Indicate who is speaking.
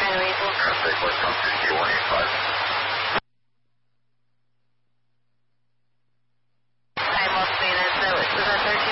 Speaker 1: Traffic was from 6185.
Speaker 2: Time off maintenance, no, it was at 13.